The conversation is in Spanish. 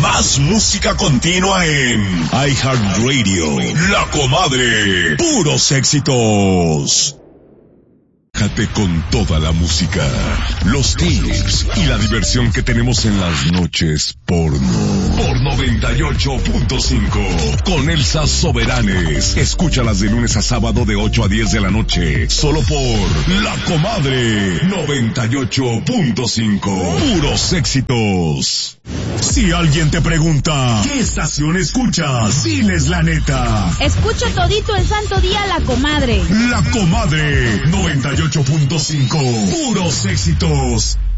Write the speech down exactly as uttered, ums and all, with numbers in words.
Más música continua en iHeartRadio. La Comadre. Puros éxitos. Déjate con toda la música, los tips y la diversión que tenemos en las noches porno. Por noventa y ocho punto cinco. Con Elsa Soberanes. Escúchalas de lunes a sábado de ocho a diez de la noche. Solo por La Comadre. noventa y ocho punto cinco. Puros éxitos. Si alguien te pregunta, ¿qué estación escuchas? Diles la neta. Escucho todito el santo día La Comadre. La Comadre. noventa y ocho punto cinco. Puros éxitos.